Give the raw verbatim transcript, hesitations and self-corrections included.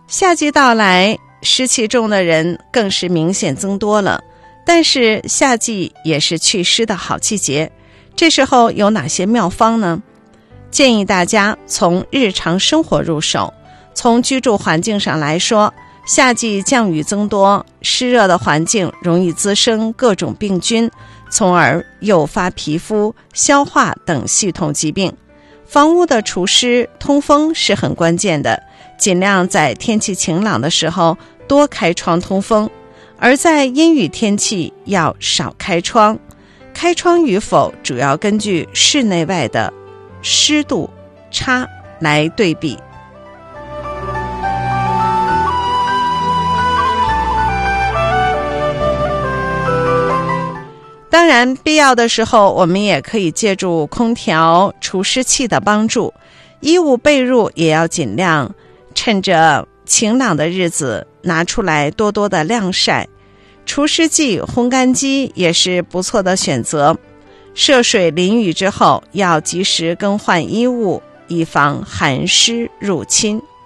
夏季到来，湿气重的人更是明显增多了。但是夏季也是祛湿的好季节，这时候有哪些妙方呢？建议大家从日常生活入手。从居住环境上来说，夏季降雨增多，湿热的环境容易滋生各种病菌，从而诱发皮肤、消化等系统疾病。房屋的除湿通风是很关键的，尽量在天气晴朗的时候多开窗通风，而在阴雨天气要少开窗。开窗与否主要根据室内外的湿度差来对比。当然，必要的时候我们也可以借助空调、除湿器的帮助。衣物被褥也要尽量趁着晴朗的日子拿出来多多的晾晒。除湿剂、烘干机也是不错的选择。涉水淋雨之后要及时更换衣物，以防寒湿入侵。